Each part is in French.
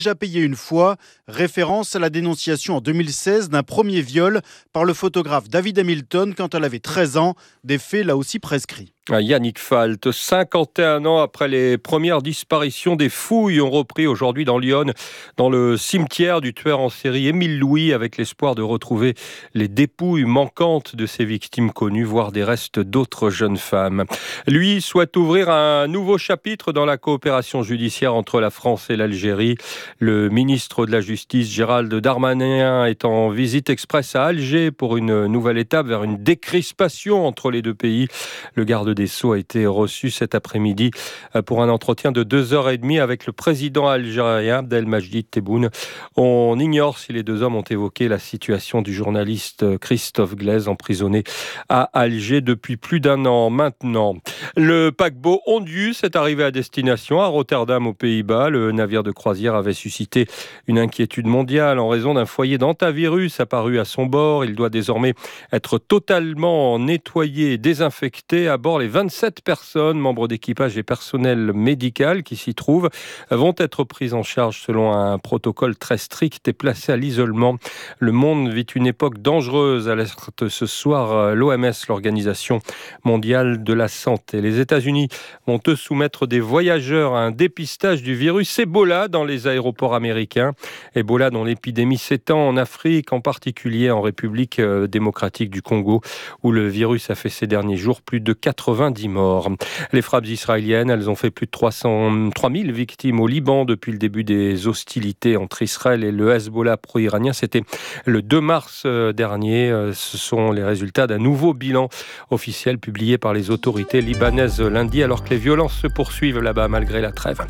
déjà payé une fois, référence à la dénonciation en 2016 d'un premier viol par le photographe David Hamilton quand elle avait 13 ans, des faits là aussi prescrits. Yannick Falt, 51 ans après les premières disparitions, des fouilles ont repris aujourd'hui dans Lyon, dans le cimetière du tueur en série Émile Louis, avec l'espoir de retrouver les dépouilles manquantes de ses victimes connues, voire des restes d'autres jeunes femmes. Lui souhaite ouvrir un nouveau chapitre dans la coopération judiciaire entre la France et l'Algérie. Le ministre de la Justice, Gérald Darmanin, est en visite express à Alger pour une nouvelle étape vers une décrispation entre les deux pays. Le garde des Sceaux a été reçu cet après-midi pour un entretien de 2h30 avec le président algérien Abdelmadjid Tebboune. On ignore si les deux hommes ont évoqué la situation du journaliste Christophe Glaise, emprisonné à Alger depuis plus d'un an maintenant. Le paquebot Ondius est arrivé à destination à Rotterdam aux Pays-Bas. Le navire de croisière avait suscité une inquiétude mondiale en raison d'un foyer d'hantavirus apparu à son bord. Il doit désormais être totalement nettoyé et désinfecté. À bord, les 27 personnes, membres d'équipage et personnel médical qui s'y trouvent, vont être prises en charge selon un protocole très strict et placées à l'isolement. Le monde vit une époque dangereuse, alerte ce soir l'OMS, l'Organisation mondiale de la santé. Les États-Unis vont soumettre des voyageurs à un dépistage du virus Ebola dans les aéroports américains. Ebola dont l'épidémie s'étend en Afrique, en particulier en République démocratique du Congo, où le virus a fait ces derniers jours plus de 90 morts. Les frappes israéliennes, elles ont fait plus de 3000 victimes au Liban depuis le début des hostilités entre Israël et le Hezbollah pro-iranien. C'était le 2 mars dernier. Ce sont les résultats d'un nouveau bilan officiel publié par les autorités libanaises lundi, alors que les violences se poursuivent là-bas malgré la trêve.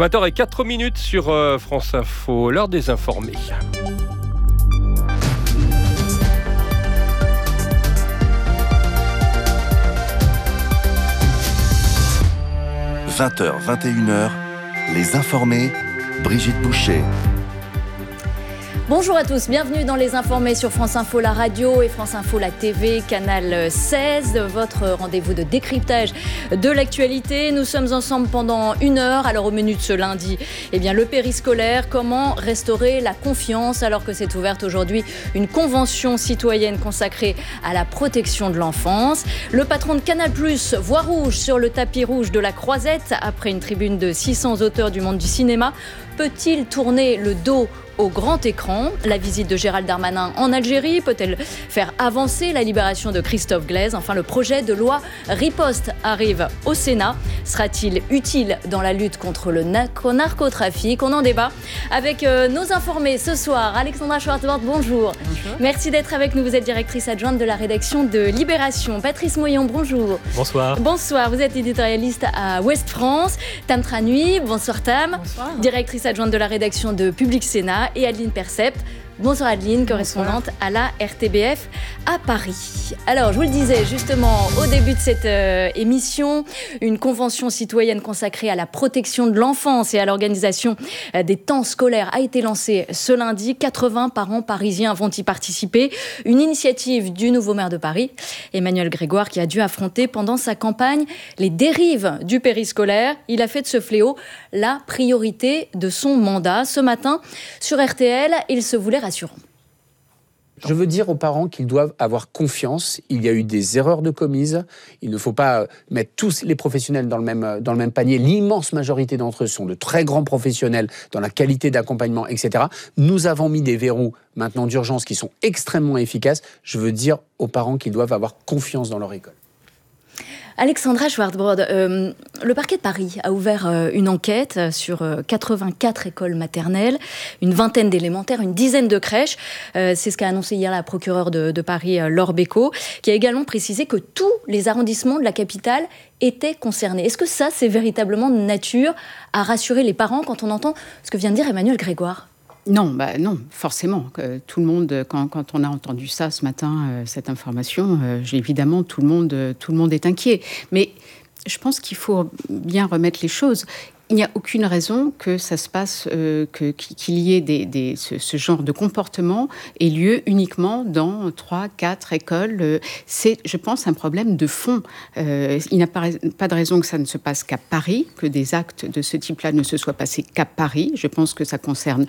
20h04 sur France Info, l'heure des informés. « 20h, 21h, les informés, Brigitte Boucher. » Bonjour à tous, bienvenue dans Les Informés sur France Info, la radio et France Info, la TV, Canal 16, votre rendez-vous de décryptage de l'actualité. Nous sommes ensemble pendant 1 heure. Alors au menu de ce lundi, le périscolaire, comment restaurer la confiance alors que s'est ouverte aujourd'hui une convention citoyenne consacrée à la protection de l'enfance. Le patron de Canal+, voit rouge sur le tapis rouge de la Croisette après une tribune de 600 auteurs du monde du cinéma. Peut-il tourner le dos au grand écran? La visite de Gérald Darmanin en Algérie peut-elle faire avancer la libération de Christophe Glaise? Enfin, le projet de loi Riposte arrive au Sénat. Sera-t-il utile dans la lutte contre le narcotrafic? On en débat avec nos informés ce soir. Alexandra Schwartzbord, bonjour. Bonjour. Merci d'être avec nous. Vous êtes directrice adjointe de la rédaction de Libération. Patrice Moyon, bonjour. Bonsoir. Bonsoir, vous êtes éditorialiste à Ouest France. Tam Tranui, bonsoir Tam. Bonsoir. Directrice adjointe de la rédaction de Public Sénat, et Adeline Percept. Bonsoir Adeline, correspondante à la RTBF à Paris. Alors, je vous le disais justement au début de cette émission, une convention citoyenne consacrée à la protection de l'enfance et à l'organisation des temps scolaires a été lancée ce lundi. 80 parents parisiens vont y participer. Une initiative du nouveau maire de Paris, Emmanuel Grégoire, qui a dû affronter pendant sa campagne les dérives du périscolaire. Il a fait de ce fléau la priorité de son mandat. Ce matin, sur RTL, il se voulait rassurant. Je veux dire aux parents qu'ils doivent avoir confiance. Il y a eu des erreurs de commises. Il ne faut pas mettre tous les professionnels dans le même panier. L'immense majorité d'entre eux sont de très grands professionnels dans la qualité d'accompagnement, etc. Nous avons mis des verrous maintenant d'urgence qui sont extrêmement efficaces. Je veux dire aux parents qu'ils doivent avoir confiance dans leur école. Alexandra Schwartzbord, le parquet de Paris a ouvert une enquête sur 84 écoles maternelles, une vingtaine d'élémentaires, une dizaine de crèches. C'est ce qu'a annoncé hier la procureure de Paris, Laure Bécaud, qui a également précisé que tous les arrondissements de la capitale étaient concernés. Est-ce que ça, c'est véritablement de nature à rassurer les parents quand on entend ce que vient de dire Emmanuel Grégoire ? Non, forcément. Tout le monde, quand on a entendu ça ce matin, cette information, évidemment, tout le monde est inquiet. Mais je pense qu'il faut bien remettre les choses. Il n'y a aucune raison que ça se passe, qu'il y ait ce genre de comportement ait lieu uniquement dans 3, 4 écoles. C'est, je pense, un problème de fond. Il n'y a pas de raison que ça ne se passe qu'à Paris, que des actes de ce type-là ne se soient passés qu'à Paris. Je pense que ça concerne